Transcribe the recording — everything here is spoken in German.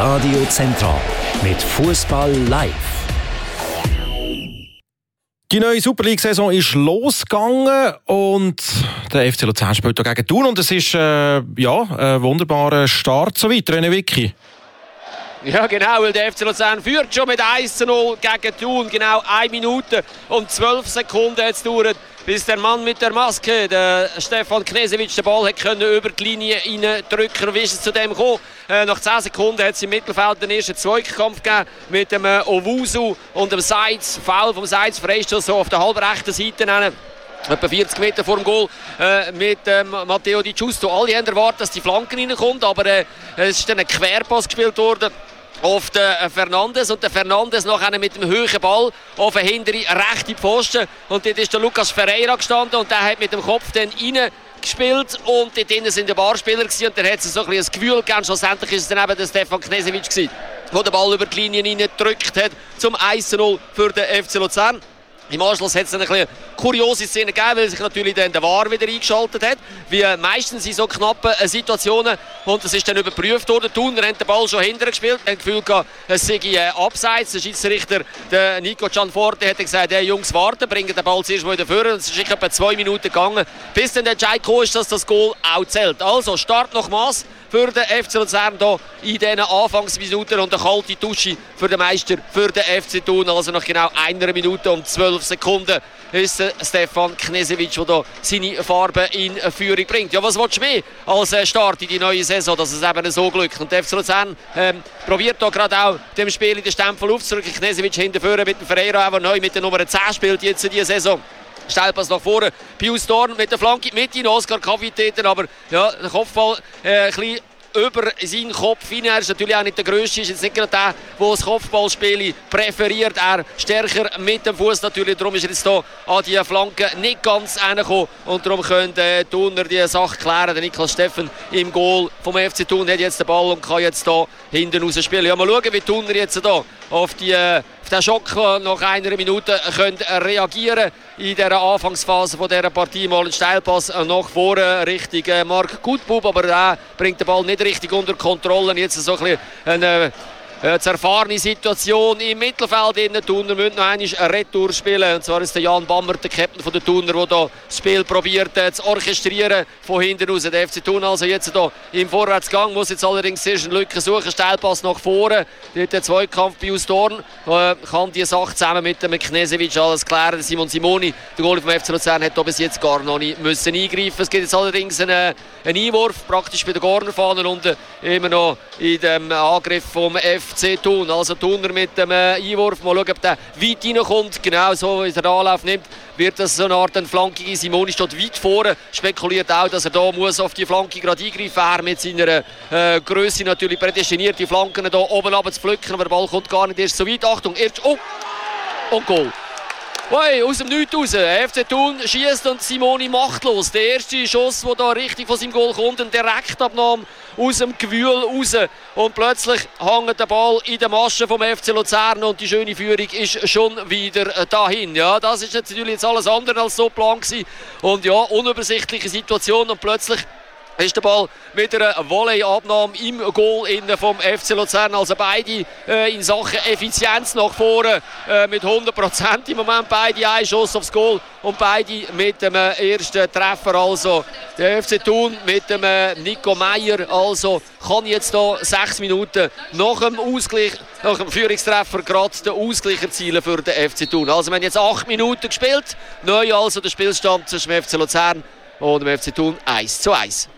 Radio Zentral mit Fußball live. Die neue Super League-Saison ist losgegangen und der FC Luzern spielt hier gegen Thun und es ist ein wunderbarer Start soweit, René Wicki. Ja genau, weil der FC Luzern führt schon mit 1:0 gegen Thun. Genau 1 Minute und 12 Sekunden jetzt dauert, bis der Mann mit der Maske, der Stefan Knežević, den Ball hat können über die Linie reindrücken. Wie ist es zu dem gekommen? Nach 10 Sekunden hat es im Mittelfeld den ersten Zweikampf gegeben mit dem Owusu und dem Seitz. Foul vom Seitz, Freistoß so auf der halbrechten Seite. Etwa 40 Meter vor dem Goal mit Matteo Di Giusto. Alle haben erwartet, dass die Flanken reinkommt, aber es ist dann ein Querpass gespielt worden auf den Fernandes und der Fernandes nachher mit dem hohen Ball auf den hinteren rechten Pfosten und dort ist der Lucas Ferreira gestanden und der hat mit dem Kopf dann reingespielt und dort drinnen sind die Barspieler gewesen und der hat so ein bisschen ein Gefühl gegeben. Schlussendlich ist es dann eben der Stefan Knežević gewesen, der den Ball über die Linie reingedrückt hat zum 1:0 für den FC Luzern. Im Anschluss hat es eine kuriose Szene gegeben, weil sich natürlich dann der VAR wieder eingeschaltet hat. Wie meistens in so knappen Situationen. Und das ist dann überprüft worden. Thuner hat den Ball schon hinterher gespielt. Haben das Gefühl gehabt, es sei abseits. Der Schiedsrichter, der Nico Gianforte, hat gesagt, hey, Jungs, warten, bringen den Ball zuerst mal wieder vor. Und es ist etwa 2 Minuten gegangen, bis dann der Entscheid gekommen ist, dass das Goal auch zählt. Also, Start nach Maß für den FC Luzern hier in diesen Anfangsminuten und eine kalte Dusche für den Meister, für den FC Thun. Also nach genau 1 Minute und 12 Sekunden ist Stefan Knežević, der hier seine Farbe in Führung bringt. Ja, was willst du mehr als Start in die neue Saison, dass es eben so glückt? Und der FC Luzern probiert hier gerade auch dem Spiel den Stempel aufzurücken. Knežević hinterführen mit dem Ferreira, der neu mit der Nummer 10 spielt jetzt in dieser Saison. Steilpass nach vorne, Pius Dorn mit der Flanke in die Mitte, Oskar Kavitäten, aber ja, der Kopfball ein bisschen über seinen Kopf hinein. Er ist natürlich auch nicht der Grösste, ist jetzt nicht gerade der das Kopfballspiel präferiert. Er stärker mit dem Fuß natürlich, darum ist er jetzt hier an die Flanke nicht ganz reingekommen und darum können die Thuner die Sache klären. Der Niklas Steffen im Goal vom FC Thun hat jetzt den Ball und kann jetzt hier hinten raus spielen. Ja, mal schauen, wie Thuner jetzt hier auf den Schock nach 1 Minute können reagieren in dieser Anfangsphase von dieser Partie. Mal ein Steilpass nach vorne Richtung Marc Gutbub, aber er bringt den Ball nicht richtig unter Kontrolle. Jetzt so ein bisschen eine zerfahrene Situation im Mittelfeld. Die Thuner müssen noch einmal eine Retour spielen. Und zwar ist der Jan Bammert, der Captain der Thuner, der hier das Spiel probiert zu orchestrieren von hinten raus. Der FC Thun also jetzt hier im Vorwärtsgang, muss jetzt allerdings erst eine Lücke suchen. Steilpass nach vorne. Dort der Zweikampf bei Pius Dorn. Kann die Sache zusammen mit dem Knežević alles klären. Simon Simoni, der Goalie vom FC Luzern, hat bis jetzt gar noch nicht müssen eingreifen. Es gibt jetzt allerdings einen Einwurf, praktisch bei der Cornerfahne und immer noch in dem Angriff vom FC Thun. Also Thuner mit dem Einwurf. Mal schauen, ob der weit reinkommt. Genau so, wie er den Anlauf nimmt, wird das so eine Art Flanke. Simoni steht weit vorne. Spekuliert auch, dass er da muss auf die Flanke gerade eingreifen muss. Er mit seiner Grösse natürlich prädestiniert, die Flanken hier oben runter zu pflücken. Aber der Ball kommt gar nicht erst so weit. Achtung, erst... Oh! Und Goal. Hey, aus dem Nichts raus. FC Thun schießt und Simoni machtlos. Der erste Schuss, der da richtig von seinem Goal kommt, eine Direktabnahme aus dem Gewühl raus. Und plötzlich hängt der Ball in der Masche vom FC Luzern und die schöne Führung ist schon wieder dahin. Ja, das ist natürlich jetzt alles andere als so geplant gewesen. Und ja, unübersichtliche Situation und plötzlich ist der Ball mit einer Volley-Abnahme im Goal vom FC Luzern. Also beide in Sachen Effizienz nach vorne mit 100% im Moment. Beide ein Schuss aufs Goal und beide mit dem ersten Treffer. Also der FC Thun mit dem Nico Meyer. Also kann jetzt da 6 Minuten nach dem Ausgleich, nach dem Führungstreffer gerade den Ausgleich erzielen für den FC Thun. Also wir haben jetzt 8 Minuten gespielt. Neu also der Spielstand zwischen dem FC Luzern und dem FC Thun 1:1.